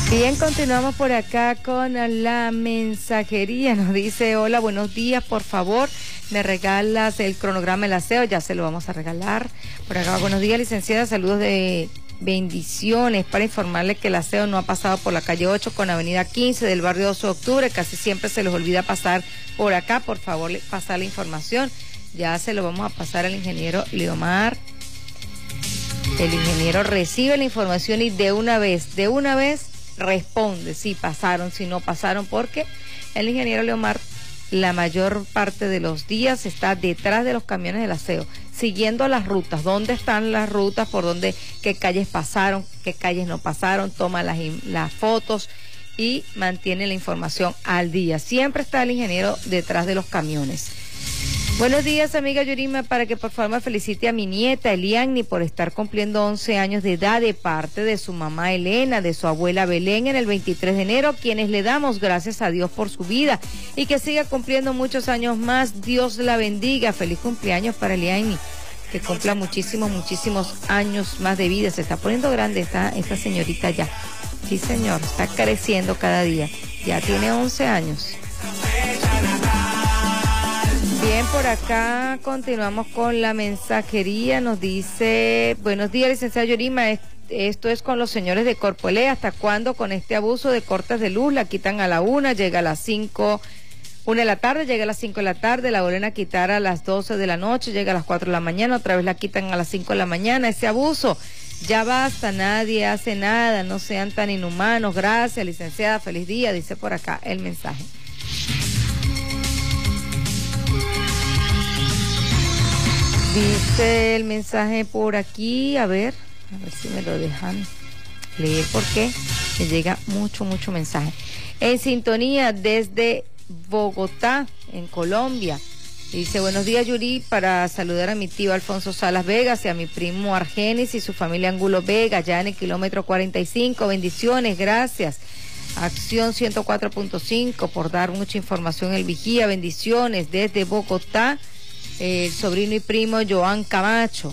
Bien, continuamos por acá con la mensajería. Nos dice: hola, buenos días, por favor, me regalas el cronograma del aseo. Ya se lo vamos a regalar. Por acá: buenos días, licenciada, saludos de bendiciones, para informarle que el aseo no ha pasado por la calle 8 con avenida 15 del barrio 12 de octubre. Casi siempre se les olvida pasar por acá. Por favor, pasar la información. Ya se lo vamos a pasar al ingeniero Leomar. El ingeniero recibe la información y de una vez responde si pasaron, si no pasaron, porque el ingeniero Leomar la mayor parte de los días está detrás de los camiones del aseo, siguiendo las rutas, dónde están las rutas, por dónde, qué calles pasaron, qué calles no pasaron, toma las fotos y mantiene la información al día. Siempre está el ingeniero detrás de los camiones. Buenos días, amiga Yurima, para que por favor me felicite a mi nieta Eliani por estar cumpliendo 11 años de edad de parte de su mamá Elena, de su abuela Belén en el 23 de enero, quienes le damos gracias a Dios por su vida y que siga cumpliendo muchos años más. Dios la bendiga. Feliz cumpleaños para Eliani, que cumpla muchísimos años más de vida. Se está poniendo grande esta señorita ya. Sí, señor, está creciendo cada día. Ya tiene 11 años. Bien, por acá continuamos con la mensajería. Nos dice: buenos días, licenciada Yorima, esto es con los señores de Corpoelé. ¿Hasta cuándo con este abuso de cortes de luz? La quitan a la 1, llega a las 5, 1 de la tarde, llega a las 5 de la tarde, la vuelven a quitar a las 12 de la noche, llega a las 4 de la mañana, otra vez la quitan a las 5 de la mañana. Ese abuso, ya basta, nadie hace nada, no sean tan inhumanos. Gracias, licenciada, feliz día, dice por acá el mensaje. Dice el mensaje por aquí, a ver si me lo dejan leer porque me llega mucho mensaje. En sintonía desde Bogotá, en Colombia. Dice: buenos días, Yuri, para saludar a mi tío Alfonso Salas Vegas y a mi primo Argenis y su familia Angulo Vega, ya en el kilómetro 45. Bendiciones, gracias. Acción 104.5 por dar mucha información el vigía. Bendiciones desde Bogotá. El sobrino y primo Joan Camacho.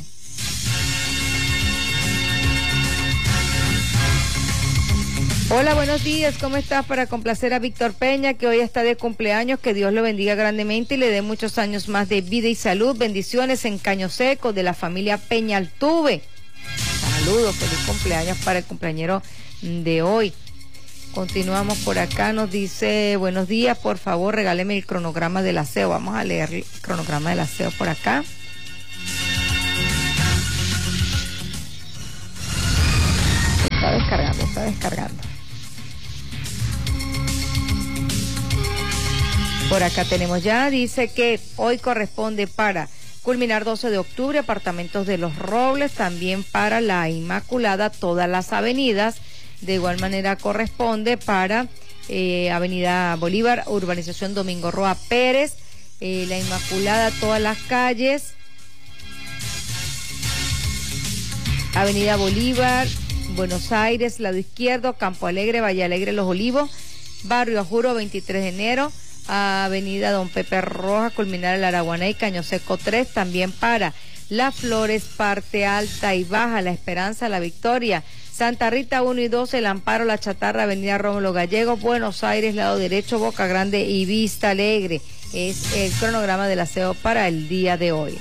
Hola, buenos días, ¿cómo estás? Para complacer a Víctor Peña, que hoy está de cumpleaños, que Dios lo bendiga grandemente y le dé muchos años más de vida y salud. Bendiciones en Caño Seco, de la familia Peña Altuve. Saludos, feliz cumpleaños para el cumpleañero de hoy. Continuamos por acá, nos dice: buenos días, por favor regáleme el cronograma del aseo. Vamos a leer el cronograma del aseo por acá. Está descargando. Por acá tenemos ya, dice que hoy corresponde para culminar 12 de octubre, apartamentos de Los Robles, también para la Inmaculada, todas las avenidas. De igual manera corresponde para Avenida Bolívar, urbanización Domingo Roa Pérez, la Inmaculada, todas las calles, Avenida Bolívar, Buenos Aires, lado izquierdo, Campo Alegre, Valle Alegre, Los Olivos, Barrio Ajuro, 23 de enero, Avenida Don Pepe Roja, culminar el Araguaná y Caño Seco 3, también para Las Flores, parte alta y baja, La Esperanza, La Victoria, Santa Rita 1 y 2, El Amparo, La Chatarra, Avenida Rómulo Gallegos, Buenos Aires, lado derecho, Boca Grande y Vista Alegre. Es el cronograma del aseo para el día de hoy.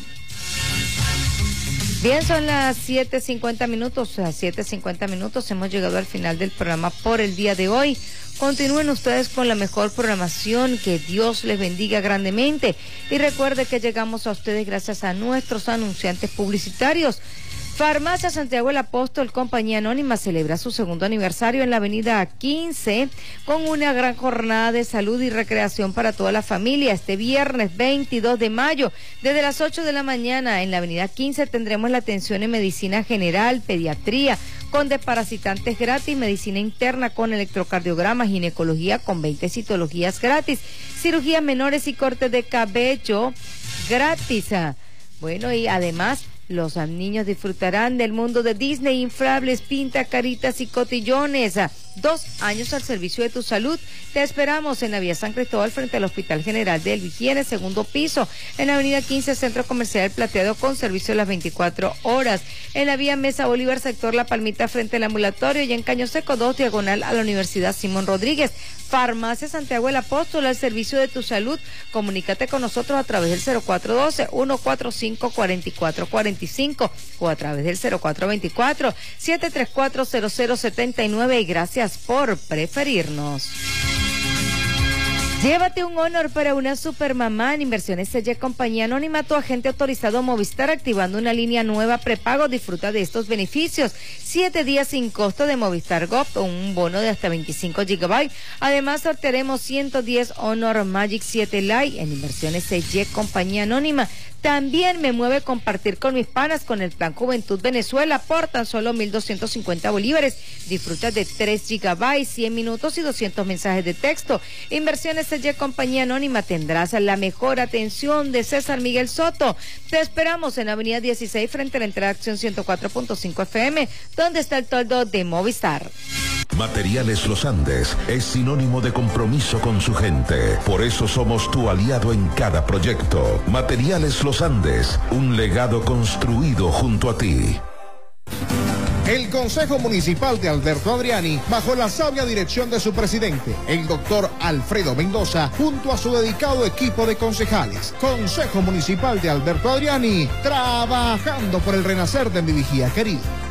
Bien, son las 7:50 minutos, a 7:50 minutos hemos llegado al final del programa por el día de hoy. Continúen ustedes con la mejor programación, que Dios les bendiga grandemente y recuerde que llegamos a ustedes gracias a nuestros anunciantes publicitarios. Farmacia Santiago el Apóstol, compañía anónima, celebra su segundo aniversario en la avenida 15 con una gran jornada de salud y recreación para toda la familia. Este viernes 22 de mayo, desde las 8 de la mañana, en la avenida 15 tendremos la atención en medicina general, pediatría, con desparasitantes gratis, medicina interna con electrocardiograma, ginecología con 20 citologías gratis, cirugías menores y cortes de cabello gratis. Bueno, y además los niños disfrutarán del mundo de Disney, inflables, pinta caritas y cotillones. 2 años al servicio de tu salud. Te esperamos en la vía San Cristóbal frente al Hospital General del Higiene, segundo piso, en la avenida 15, Centro Comercial El Plateado, con servicio a las 24 horas. En la vía Mesa Bolívar, sector La Palmita, frente al ambulatorio, y en Caño Seco 2, diagonal a la Universidad Simón Rodríguez. Farmacia Santiago el Apóstol, al servicio de tu salud. Comunícate con nosotros a través del 0412-145-4445 o a través del 0424-734-0079, y gracias por preferirnos. Llévate un Honor para una supermamá en Inversiones CY Compañía Anónima, tu agente autorizado Movistar, activando una línea nueva prepago. Disfruta de estos beneficios: 7 días sin costo de Movistar Go, un bono de hasta 25 GB. Además, sortearemos 110 Honor Magic 7 Lite en Inversiones CY Compañía Anónima. También me mueve compartir con mis panas con el Plan Juventud Venezuela por tan solo 1.250 bolívares. Disfruta de 3 GB, 100 minutos y 200 mensajes de texto. Inversiones CY Compañía Anónima, tendrás la mejor atención de César Miguel Soto. Te esperamos en la avenida 16 frente a la entrada Acción 104.5 FM, donde está el toldo de Movistar. Materiales Los Andes es sinónimo de compromiso con su gente. Por eso somos tu aliado en cada proyecto. Materiales Los Andes, un legado construido junto a ti. El Consejo Municipal de Alberto Adriani, bajo la sabia dirección de su presidente, el doctor Alfredo Mendoza, junto a su dedicado equipo de concejales. Consejo Municipal de Alberto Adriani, trabajando por el renacer de mi Vigía querida.